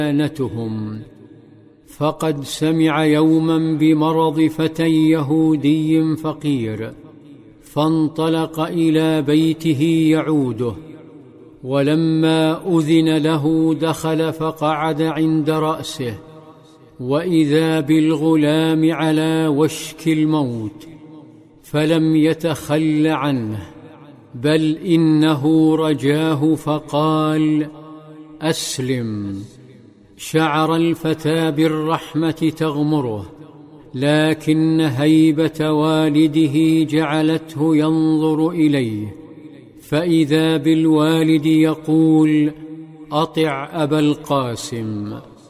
ديانتهم. فقد سمع يوما بمرض فتى يهودي فقير، فانطلق إلى بيته يعوده، ولما أذن له دخل فقعد عند رأسه، وإذا بالغلام على وشك الموت، فلم يتخل عنه، بل إنه رجاه فقال: أسلم. شعر الفتى بالرحمة تغمره، لكن هيبة والده جعلته ينظر إليه، فإذا بالوالد يقول: أطع أبا القاسم.